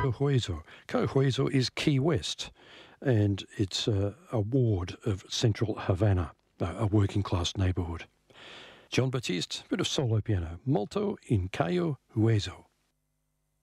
Hueso. Cayo Hueso is Key West, and it's a ward of central Havana, a working class neighbourhood. Jon Batiste, bit of solo piano, Molto in Cayo Hueso.